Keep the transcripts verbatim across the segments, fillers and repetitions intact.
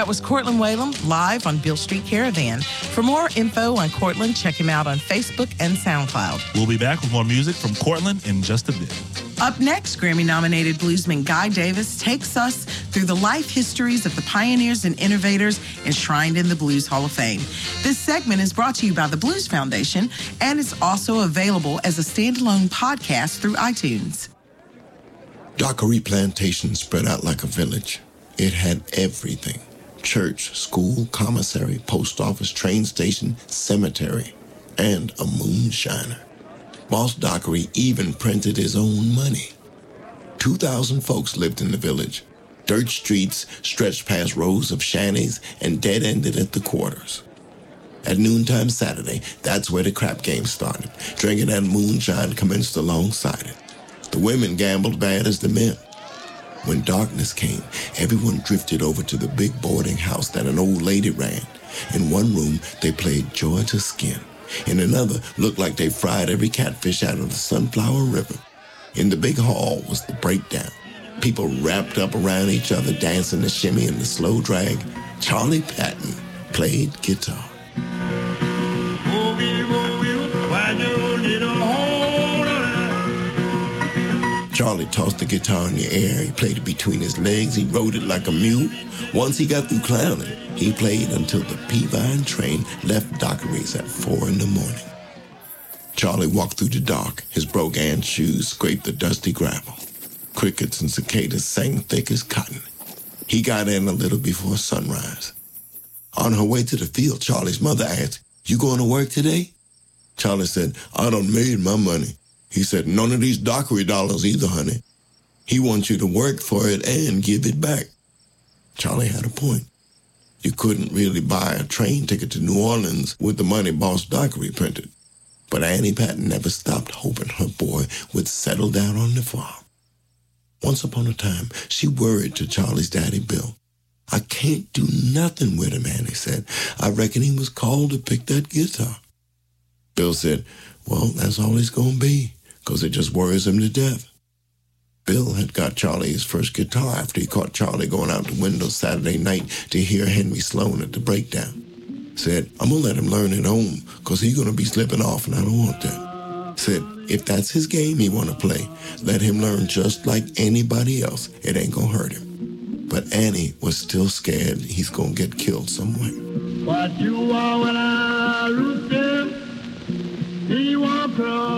That was Cortland Whalum live on Beale Street Caravan. For more info on Cortland, check him out on Facebook and SoundCloud. We'll be back with more music from Cortland in just a bit. Up next, Grammy-nominated bluesman Guy Davis takes us through the life histories of the pioneers and innovators enshrined in the Blues Hall of Fame. This segment is brought to you by the Blues Foundation, and it's also available as a standalone podcast through iTunes. Dockery Plantation spread out like a village. It had everything. Church, school, commissary, post office, train station, cemetery, and a moonshiner. Boss Dockery even printed his own money. Two thousand folks lived in the village. Dirt streets stretched past rows of shanties and dead-ended at the quarters. At noontime Saturday, that's where the crap game started. Drinking and moonshine commenced alongside it. The women gambled bad as the men. When darkness came, everyone drifted over to the big boarding house that an old lady ran. In one room, they played Georgia Skin. In another, looked like they fried every catfish out of the Sunflower River. In the big hall was the breakdown. People wrapped up around each other, dancing the shimmy and the slow drag. Charlie Patton played guitar. Charlie tossed the guitar in the air. He played it between his legs. He rode it like a mule. Once he got through clowning, he played until the Peavine train left Dockery's at four in the morning. Charlie walked through the dark. His brogan shoes scraped the dusty gravel. Crickets and cicadas sang thick as cotton. He got in a little before sunrise. On her way to the field, Charlie's mother asked, "You going to work today?" Charlie said, "I done made my money." He said, "None of these Dockery dollars either, honey. He wants you to work for it and give it back." Charlie had a point. You couldn't really buy a train ticket to New Orleans with the money Boss Dockery printed. But Annie Patton never stopped hoping her boy would settle down on the farm. Once upon a time, she worried to Charlie's daddy, Bill. "I can't do nothing with him," Annie said. "I reckon he was called to pick that guitar." Bill said, "Well, that's all he's going to be, because it just worries him to death." Bill had got Charlie his first guitar after he caught Charlie going out the window Saturday night to hear Henry Sloan at the breakdown. Said, "I'm going to let him learn at home, because he's going to be slipping off, and I don't want that." Said, "If that's his game he want to play, let him learn just like anybody else. It ain't going to hurt him." But Annie was still scared he's going to get killed somewhere. What you are when I root him, he won't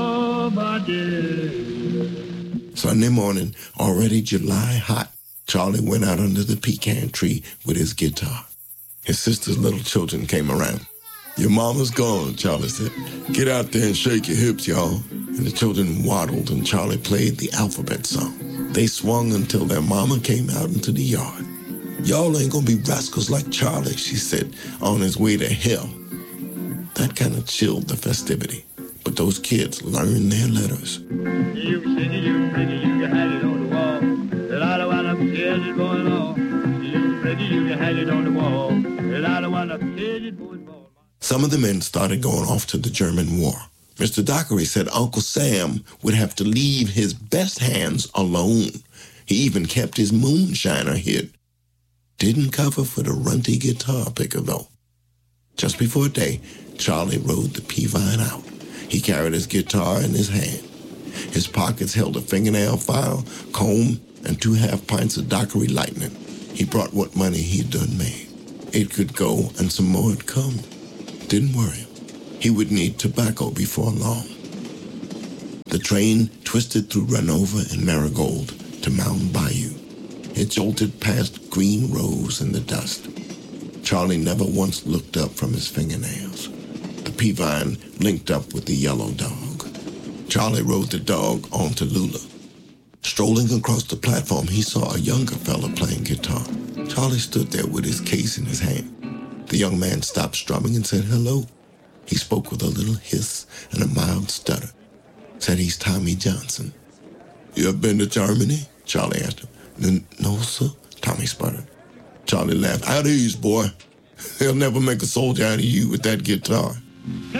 probably. Sunday morning, already July hot, Charlie went out under the pecan tree with his guitar. His sister's little children came around. "Your mama's gone," Charlie said. "Get out there and shake your hips, y'all." And the children waddled, and Charlie played the alphabet song. They swung until their mama came out into the yard. "Y'all ain't gonna be rascals like Charlie," she said, on his way to hell. That kind of chilled the festivity. But those kids learned their letters. You city, you pretty, you can hang it on the wall. That I don't want to kill it going on. You pretty, you can hang it on the wall. That I don't want to kill it going on. Some of the men started going off to the German war. Mister Dockery said Uncle Sam would have to leave his best hands alone. He even kept his moonshiner hid. Didn't cover for the runty guitar picker, though. Just before day, Charlie rode the Peavine out. He carried his guitar in his hand. His pockets held a fingernail file, comb, and two half pints of Dockery Lightning. He brought what money he'd done made. It could go, and some more would come. Didn't worry him. He would need tobacco before long. The train twisted through Renova and Marigold to Mountain Bayou. It jolted past green rows in the dust. Charlie never once looked up from his fingernails. The Peavine linked up with the yellow dog. Charlie rode the dog on to Lula. Strolling across the platform, he saw a younger fella playing guitar. Charlie stood there with his case in his hand. The young man stopped strumming and said hello. He spoke with a little hiss and a mild stutter. Said he's Tommy Johnson. "You ever been to Germany?" Charlie asked him. "No, sir," Tommy sputtered. Charlie laughed. "Out ease, boy. They'll never make a soldier out of you with that guitar."